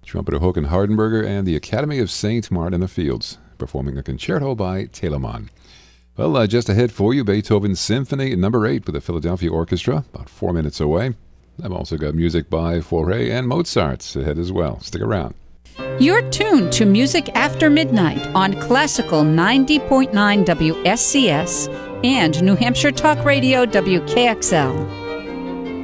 trumpeter Håkan Hardenberger, and the Academy of St. Martin in the Fields, performing a concerto by Telemann. Well, just ahead for you, Beethoven's Symphony No. 8 with the Philadelphia Orchestra, about 4 minutes away. I've also got music by Fauré and Mozart ahead as well. Stick around. You're tuned to Music After Midnight on Classical 90.9 WSCS and New Hampshire Talk Radio WKXL.